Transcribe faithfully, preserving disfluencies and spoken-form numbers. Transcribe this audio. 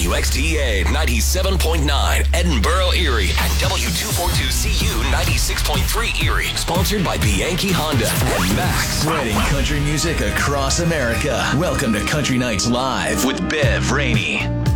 W X T A ninety-seven point nine Edinburgh, Erie, and W two forty-two C U ninety-six point three Erie. Sponsored by Bianchi Honda and Max. Spreading country music across America. Welcome to Country Nights Live with Bev Rainey.